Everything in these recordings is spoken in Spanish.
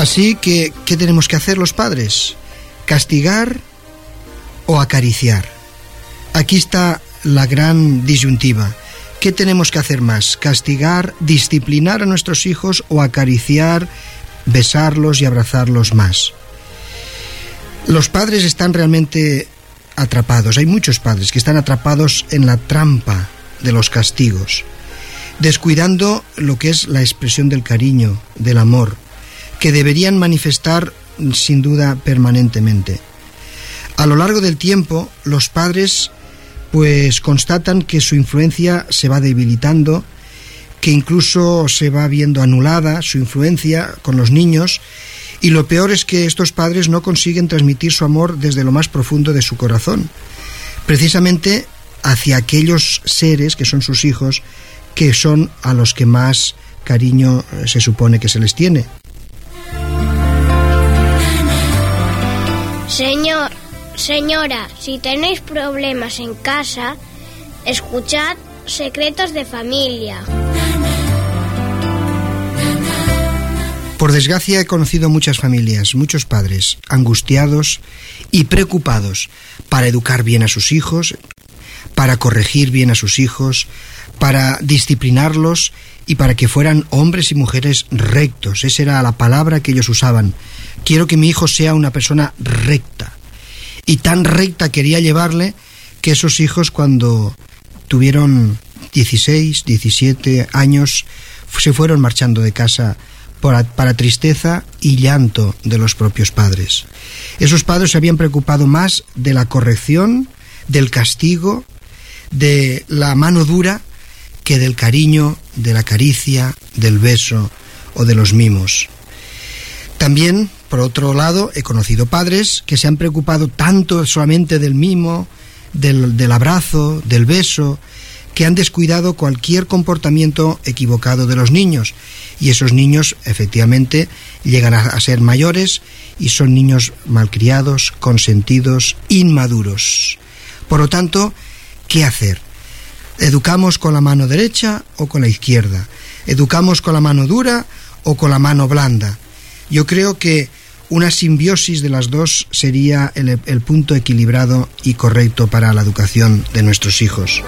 Así que, ¿qué tenemos que hacer los padres? ¿Castigar o acariciar? Aquí está la gran disyuntiva. ¿Qué tenemos que hacer más? ¿Castigar, disciplinar a nuestros hijos o acariciar, besarlos y abrazarlos más? Los padres están realmente atrapados. Hay muchos padres que están atrapados en la trampa de los castigos, descuidando lo que es la expresión del cariño, del amor, que deberían manifestar sin duda permanentemente. A lo largo del tiempo, los padres pues constatan que su influencia se va debilitando, que incluso se va viendo anulada su influencia con los niños, y lo peor es que estos padres no consiguen transmitir su amor desde lo más profundo de su corazón, precisamente hacia aquellos seres que son sus hijos, que son a los que más cariño se supone que se les tiene. Señora, si tenéis problemas en casa, escuchad Secretos de Familia. Por desgracia he conocido muchas familias, muchos padres angustiados y preocupados para educar bien a sus hijos, para corregir bien a sus hijos, para disciplinarlos y para que fueran hombres y mujeres rectos. Esa era la palabra que ellos usaban. Quiero que mi hijo sea una persona recta. Y tan recta quería llevarle que esos hijos, cuando tuvieron 16, 17 años, se fueron marchando de casa para tristeza y llanto de los propios padres. Esos padres se habían preocupado más de la corrección, del castigo, de la mano dura, que del cariño, de la caricia, del beso o de los mimos. También, por otro lado, he conocido padres que se han preocupado tanto solamente del mimo, del abrazo, del beso, que han descuidado cualquier comportamiento equivocado de los niños. Y esos niños, efectivamente, llegan a ser mayores y son niños malcriados, consentidos, inmaduros. Por lo tanto, ¿qué hacer? ¿Educamos con la mano derecha o con la izquierda? ¿Educamos con la mano dura o con la mano blanda? Yo creo que una simbiosis de las dos sería el punto equilibrado y correcto para la educación de nuestros hijos.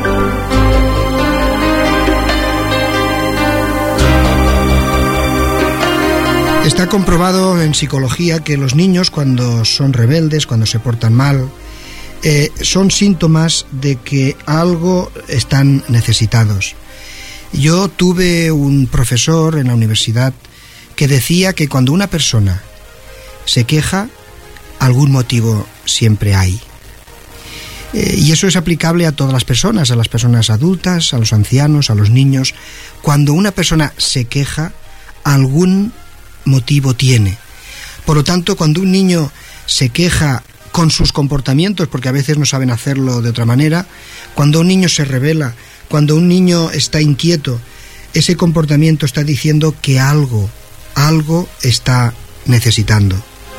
Está comprobado en psicología que los niños, cuando son rebeldes, cuando se portan mal, son síntomas de que algo están necesitados. Yo tuve un profesor en la universidad que decía que cuando una persona se queja, algún motivo siempre hay. Y eso es aplicable a todas las personas adultas, a los ancianos, a los niños. Cuando una persona se queja, algún motivo tiene. Por lo tanto, cuando un niño se queja con sus comportamientos, porque a veces no saben hacerlo de otra manera, cuando un niño se rebela, cuando un niño está inquieto, ese comportamiento está diciendo que algo está necesitando.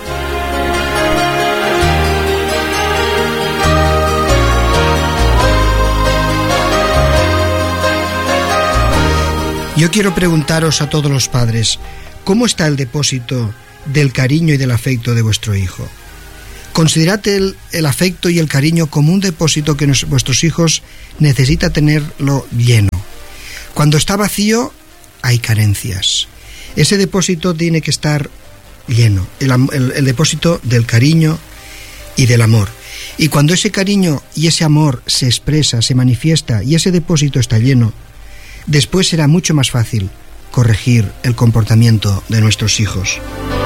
Yo quiero preguntaros a todos los padres, ¿cómo está el depósito del cariño y del afecto de vuestro hijo? Considerad el afecto y el cariño como un depósito que vuestros hijos necesita tenerlo lleno. Cuando está vacío, hay carencias. Ese depósito tiene que estar lleno, el depósito del cariño y del amor. Y cuando ese cariño y ese amor se expresa, se manifiesta y ese depósito está lleno, después será mucho más fácil corregir el comportamiento de nuestros hijos.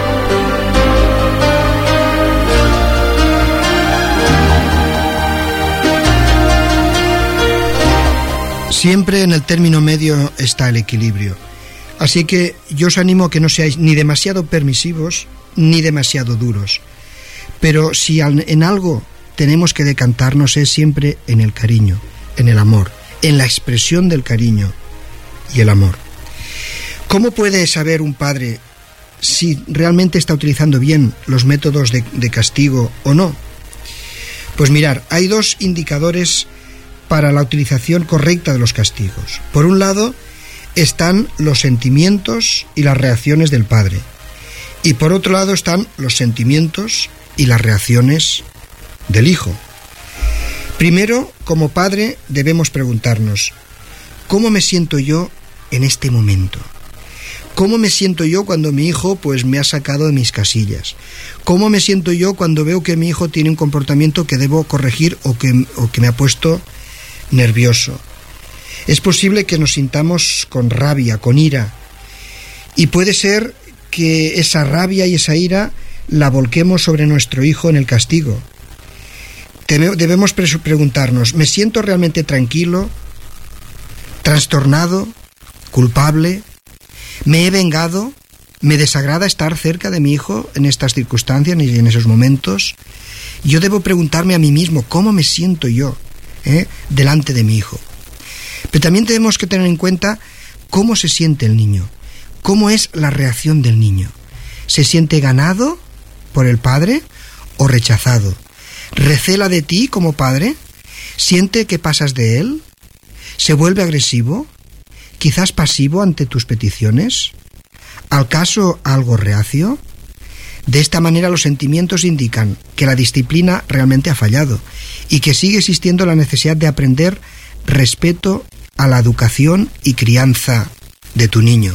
Siempre en el término medio está el equilibrio. Así que yo os animo a que no seáis ni demasiado permisivos ni demasiado duros. Pero si en algo tenemos que decantarnos es siempre en el cariño, en el amor, en la expresión del cariño y el amor. ¿Cómo puede saber un padre si realmente está utilizando bien los métodos de castigo o no? Pues mirar, hay dos indicadores para la utilización correcta de los castigos. Por un lado, están los sentimientos y las reacciones del padre. Y por otro lado están los sentimientos y las reacciones del hijo. Primero, como padre, debemos preguntarnos, ¿cómo me siento yo en este momento? ¿Cómo me siento yo cuando mi hijo pues me ha sacado de mis casillas? ¿Cómo me siento yo cuando veo que mi hijo tiene un comportamiento que debo corregir o que me ha puesto nervioso? Es posible que nos sintamos con rabia, con ira, y puede ser que esa rabia y esa ira la volquemos sobre nuestro hijo en el castigo. Debemos preguntarnos, ¿me siento realmente tranquilo, trastornado, culpable? ¿Me he vengado? ¿Me desagrada estar cerca de mi hijo en estas circunstancias y en esos momentos? Yo debo preguntarme a mí mismo, ¿cómo me siento yo delante de mi hijo? Pero también tenemos que tener en cuenta cómo se siente el niño, cómo es la reacción del niño. ¿Se siente ganado por el padre o rechazado? ¿Recela de ti como padre? ¿Siente que pasas de él? ¿Se vuelve agresivo? ¿Quizás pasivo ante tus peticiones? ¿Acaso algo reacio? De esta manera los sentimientos indican que la disciplina realmente ha fallado y que sigue existiendo la necesidad de aprender respeto a la educación y crianza de tu niño.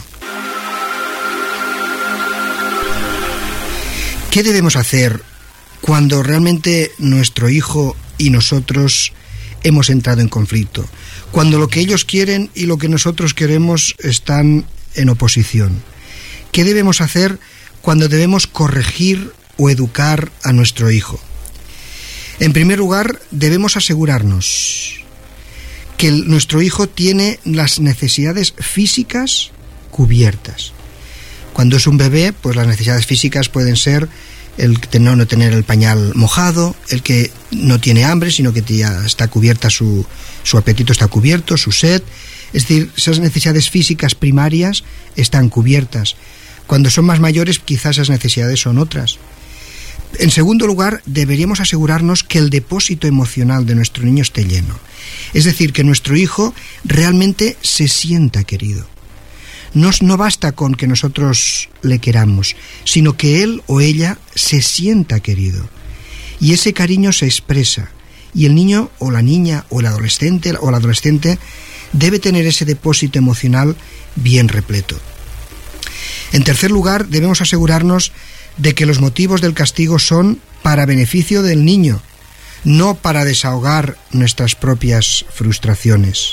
¿Qué debemos hacer cuando realmente nuestro hijo y nosotros hemos entrado en conflicto? Cuando lo que ellos quieren y lo que nosotros queremos están en oposición. ¿Qué debemos hacer cuando debemos corregir o educar a nuestro hijo? En primer lugar, debemos asegurarnos que nuestro hijo tiene las necesidades físicas cubiertas. Cuando es un bebé, pues las necesidades físicas pueden ser el no tener el pañal mojado, el que no tiene hambre, sino que ya está cubierta su apetito está cubierto, su sed. Es decir, esas necesidades físicas primarias están cubiertas. Cuando son más mayores, quizás esas necesidades son otras. En segundo lugar, deberíamos asegurarnos que el depósito emocional de nuestro niño esté lleno. Es decir, que nuestro hijo realmente se sienta querido. No basta con que nosotros le queramos, sino que él o ella se sienta querido. Y ese cariño se expresa. Y el niño o la niña o el adolescente debe tener ese depósito emocional bien repleto. En tercer lugar, debemos asegurarnos de que los motivos del castigo son para beneficio del niño, no para desahogar nuestras propias frustraciones.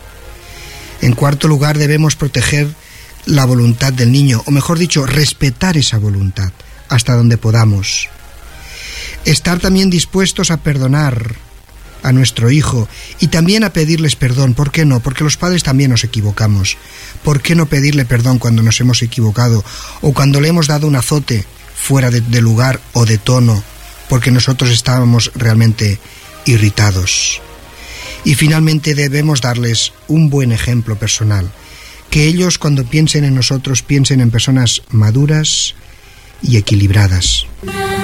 En cuarto lugar, debemos proteger la voluntad del niño, o mejor dicho, respetar esa voluntad hasta donde podamos. Estar también dispuestos a perdonar a nuestro hijo y también a pedirles perdón. ¿Por qué no? Porque los padres también nos equivocamos. ¿Por qué no pedirle perdón cuando nos hemos equivocado o cuando le hemos dado un azote fuera de lugar o de tono porque nosotros estábamos realmente irritados? Y finalmente debemos darles un buen ejemplo personal, que ellos cuando piensen en nosotros piensen en personas maduras y equilibradas.